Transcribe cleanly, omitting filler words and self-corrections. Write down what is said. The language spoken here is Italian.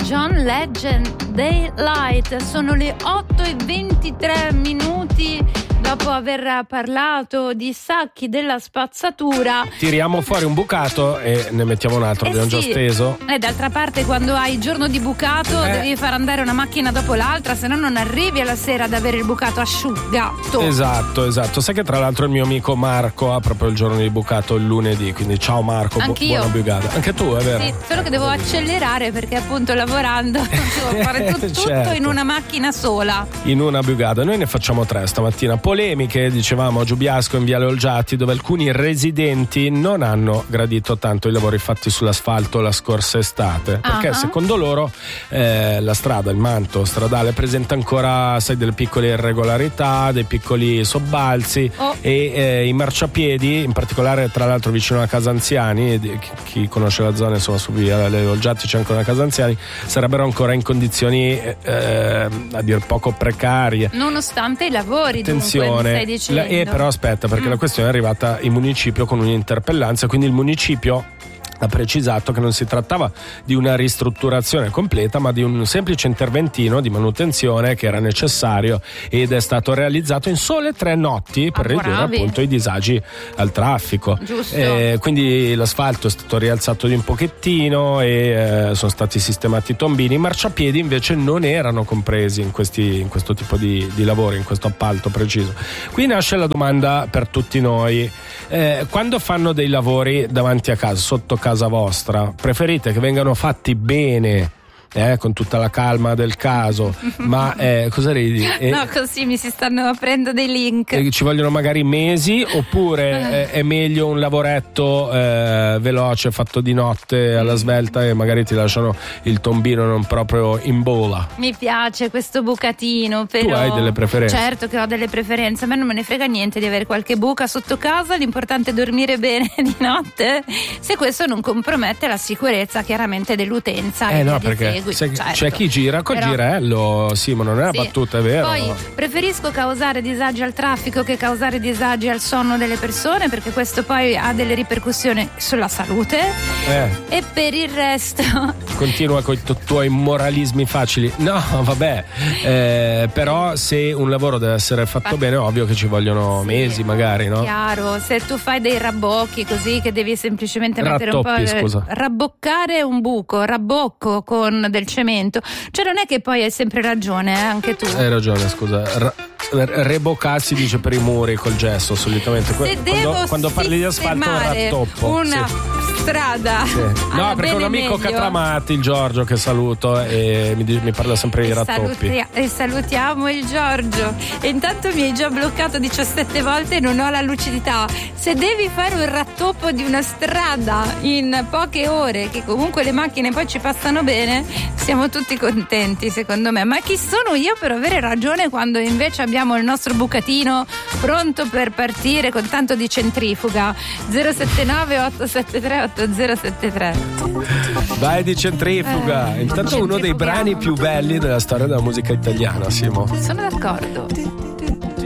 John Legend, Daylight. Sono le 8:23 dopo aver parlato di sacchi della spazzatura. Tiriamo fuori un bucato e ne mettiamo un altro, abbiamo già steso. D'altra parte, quando hai giorno di bucato devi far andare una macchina dopo l'altra, se no non arrivi alla sera ad avere il bucato asciugato. Esatto. Sai che tra l'altro il mio amico Marco ha proprio il giorno di bucato il lunedì, quindi ciao Marco, buona bugata. Anche tu, è vero? Sì, solo che devo accelerare perché appunto lavorando devo fare tutto certo. In una macchina sola. In una bugata. Noi ne facciamo 3 stamattina. Polemiche, dicevamo, a Giubiasco in Viale Olgiati, dove alcuni residenti non hanno gradito tanto i lavori fatti sull'asfalto la scorsa estate, perché secondo loro la strada, il manto stradale presenta ancora, delle piccole irregolarità, dei piccoli sobbalzi e i marciapiedi, in particolare tra l'altro vicino alla Casa Anziani, chi conosce la zona, insomma, su Viale Olgiati c'è ancora una Casa Anziani, sarebbero ancora in condizioni a dir poco precarie, nonostante i lavori. Attenzione, stai dicendo. però aspetta, perché la questione è arrivata in municipio con un'interpellanza, quindi il municipio ha precisato che non si trattava di una ristrutturazione completa, ma di un semplice interventino di manutenzione che era necessario ed è stato realizzato in sole 3 notti per ridurre appunto i disagi al traffico. Quindi l'asfalto è stato rialzato di un pochettino e sono stati sistemati i tombini. I marciapiedi invece non erano compresi in questo tipo di lavori, in questo appalto preciso. Qui nasce la domanda per tutti noi: quando fanno dei lavori davanti a casa, sotto casa vostra, preferite che vengano fatti bene, con tutta la calma del caso, ma cosa ridi? No, così mi si stanno aprendo dei link. Ci vogliono magari mesi, oppure è meglio un lavoretto veloce fatto di notte alla svelta e magari ti lasciano il tombino non proprio in bola? Mi piace questo bucatino, però tu hai delle preferenze? Certo che ho delle preferenze, a me non me ne frega niente di avere qualche buca sotto casa, l'importante è dormire bene di notte, se questo non compromette la sicurezza chiaramente dell'utenza. No, perché c'è chi gira col girello, ma non è una battuta, è vero. Poi preferisco causare disagi al traffico che causare disagi al sonno delle persone, perché questo poi ha delle ripercussioni sulla salute. E per il resto continua con i tuoi moralismi facili. No, vabbè, però se un lavoro deve essere fatto bene, è ovvio che ci vogliono mesi magari, no? Chiaro, se tu fai dei rabbocchi così che devi semplicemente mettere un po', rabboccare un buco, rabbocco con del cemento, cioè non è che poi hai sempre ragione, anche tu hai ragione, scusa. Reboccarsi dice per i muri col gesso solitamente. Quando parli di asfalto rattoppo una strada no, perché un amico Catramati, il Giorgio, che saluto, e mi parla sempre di rattoppi. E salutiamo il Giorgio. E intanto mi hai già bloccato 17 volte e non ho la lucidità. Se devi fare un rattoppo di una strada in poche ore, che comunque le macchine poi ci passano bene, siamo tutti contenti, secondo me. Ma chi sono io per avere ragione quando invece abbiamo il nostro bucatino pronto per partire con tanto di centrifuga? 079 873 8073. Vai di centrifuga. Intanto uno dei brani più belli della storia della musica italiana, Simo. Sono d'accordo.